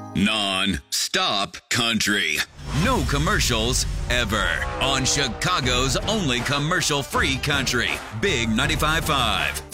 Non-stop country. No commercials ever. On Chicago's only commercial-free country. Big 95.5.